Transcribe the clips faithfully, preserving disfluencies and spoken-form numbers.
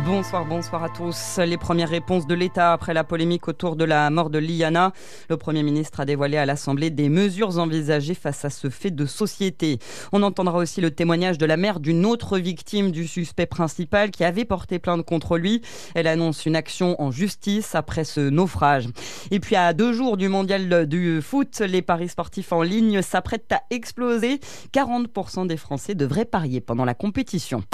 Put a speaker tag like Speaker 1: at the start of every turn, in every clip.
Speaker 1: Bonsoir, bonsoir à tous. Les premières réponses de l'État après la polémique autour de la mort de Liana. Le Premier ministre a dévoilé à l'Assemblée des mesures envisagées face à ce fait de société. On entendra aussi le témoignage de la mère d'une autre victime du suspect principal qui avait porté plainte contre lui. Elle annonce une action en justice après ce naufrage. Et puis à deux jours du mondial du foot, les paris sportifs en ligne s'apprêtent à exploser. quarante pour cent des Français devraient parier pendant la compétition.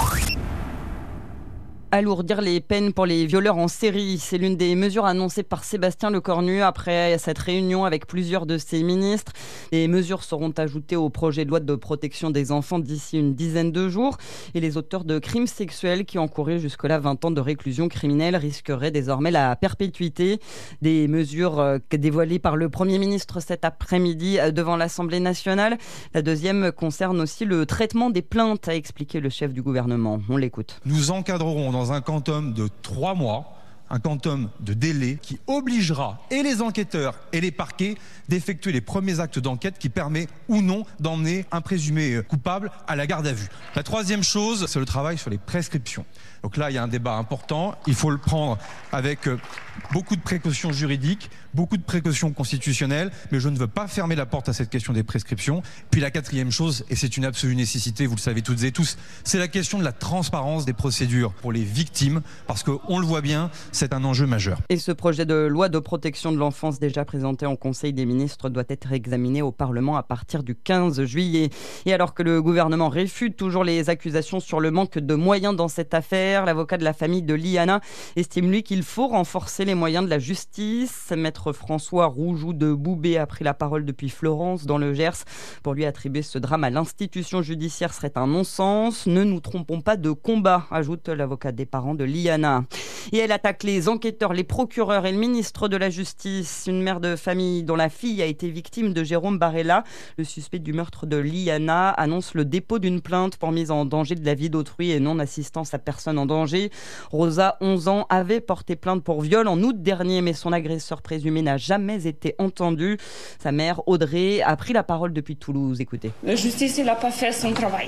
Speaker 1: Alourdir les peines pour les violeurs en série, c'est l'une des mesures annoncées par Sébastien Lecornu après cette réunion avec plusieurs de ses ministres. Les mesures seront ajoutées au projet de loi de protection des enfants d'ici une dizaine de jours. Et les auteurs de crimes sexuels qui encouraient jusque-là vingt ans de réclusion criminelle risqueraient désormais la perpétuité. Des mesures dévoilées par le Premier ministre cet après-midi devant l'Assemblée nationale. La deuxième concerne aussi le traitement des plaintes, a expliqué le chef du gouvernement. On l'écoute.
Speaker 2: Nous encadrerons dans dans un quantum de trois mois, un quantum de délai qui obligera et les enquêteurs et les parquets d'effectuer les premiers actes d'enquête qui permet ou non d'emmener un présumé coupable à la garde à vue. La troisième chose, c'est le travail sur les prescriptions. Donc là, il y a un débat important. Il faut le prendre avec beaucoup de précautions juridiques, beaucoup de précautions constitutionnelles, mais je ne veux pas fermer la porte à cette question des prescriptions. Puis la quatrième chose, et c'est une absolue nécessité, vous le savez toutes et tous, c'est la question de la transparence des procédures pour les victimes, parce qu'on le voit bien, c'est un enjeu majeur.
Speaker 1: Et ce projet de loi de protection de l'enfance déjà présenté en Conseil des ministres doit être examiné au Parlement à partir du quinze juillet. Et alors que le gouvernement réfute toujours les accusations sur le manque de moyens dans cette affaire, l'avocat de la famille de Liana estime lui qu'il faut renforcer les moyens de la justice. Maître François Roujoux de Boubé a pris la parole depuis Florence dans le Gers. Pour lui, attribuer ce drame à l'institution judiciaire serait un non-sens. Ne nous trompons pas de combat, ajoute l'avocat des parents de Liana. Et elle attaque les enquêteurs, les procureurs et le ministre de la Justice. Une mère de famille dont la fille a été victime de Jérôme Barella, le suspect du meurtre de Liana, annonce le dépôt d'une plainte pour mise en danger de la vie d'autrui et non-assistance à personne en danger. Rosa, onze ans, avait porté plainte pour viol en août dernier, mais son agresseur présumé n'a jamais été entendu. Sa mère, Audrey, a pris la parole depuis Toulouse. Écoutez.
Speaker 3: La justice n'a pas fait son travail.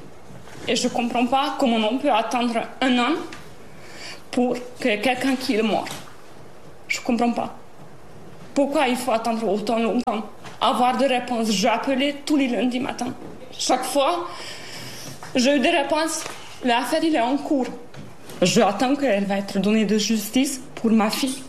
Speaker 3: Et je ne comprends pas comment on peut attendre un an pour que quelqu'un qui est mort. Je ne comprends pas. Pourquoi il faut attendre autant longtemps? Avoir des réponses. J'ai appelé tous les lundis matins. Chaque fois, j'ai eu des réponses. L'affaire, il est en cours. J'attends qu'elle va être donnée de justice pour ma fille.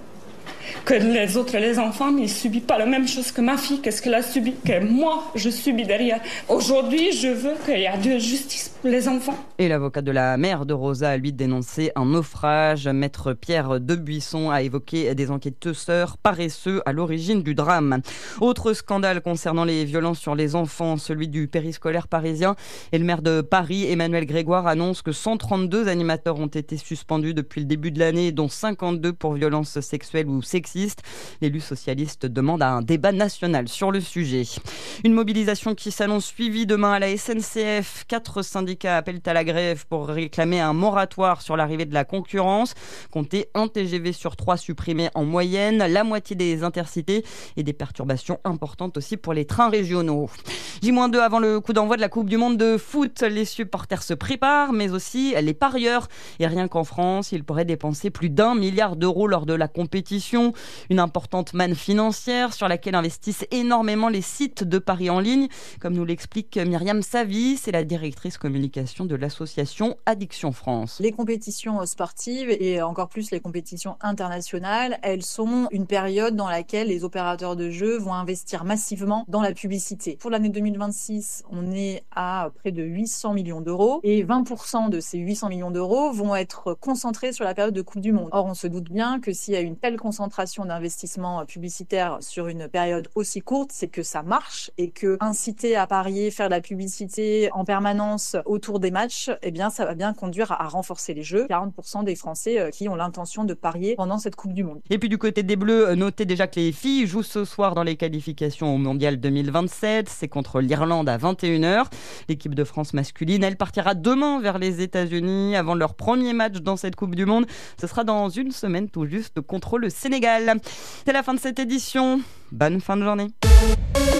Speaker 3: Que les autres, les enfants, ils ne subissent pas la même chose que ma fille. Qu'est-ce qu'elle a subi? Que moi, je subis derrière. Aujourd'hui, je veux qu'il y ait de justice pour les enfants.
Speaker 1: Et l'avocat de la mère de Rosa a lui dénoncé un naufrage. Maître Pierre Debuisson a évoqué des enquêteurs paresseux à l'origine du drame. Autre scandale concernant les violences sur les enfants, celui du périscolaire parisien. Et le maire de Paris, Emmanuel Grégoire, annonce que cent trente-deux animateurs ont été suspendus depuis le début de l'année, dont cinquante-deux pour violences sexuelles ou sexistes. L'élu socialiste demande un débat national sur le sujet. Une mobilisation qui s'annonce suivie demain à la S N C F. Quatre syndicats appellent à la grève pour réclamer un moratoire sur l'arrivée de la concurrence. Comptez un T G V sur trois supprimé en moyenne, la moitié des intercités et des perturbations importantes aussi pour les trains régionaux. J deux avant le coup d'envoi de la Coupe du Monde de foot. Les supporters se préparent, mais aussi les parieurs. Et rien qu'en France, ils pourraient dépenser plus d'un milliard d'euros lors de la compétition. Une importante manne financière sur laquelle investissent énormément les sites de paris en ligne. Comme nous l'explique Myriam Savy, c'est la directrice communication de l'association Addiction France.
Speaker 4: Les compétitions sportives et encore plus les compétitions internationales, elles sont une période dans laquelle les opérateurs de jeux vont investir massivement dans la publicité. Pour l'année deux mille vingt-six, on est à près de huit cents millions d'euros et vingt pour cent de ces huit cents millions d'euros vont être concentrés sur la période de Coupe du Monde. Or, on se doute bien que s'il y a une telle concentration d'investissement publicitaire sur une période aussi courte, c'est que ça marche et que inciter à parier, faire de la publicité en permanence autour des matchs, eh bien, ça va bien conduire à renforcer les jeux. quarante pour cent des Français qui ont l'intention de parier pendant cette Coupe du Monde.
Speaker 1: Et puis du côté des Bleus, notez déjà que les filles jouent ce soir dans les qualifications au Mondial deux mille vingt-sept. C'est contre l'Irlande à vingt et une heures. L'équipe de France masculine, elle partira demain vers les États-Unis avant leur premier match dans cette Coupe du Monde. Ce sera dans une semaine tout juste contre le Sénégal. C'est la fin de cette édition. Bonne fin de journée.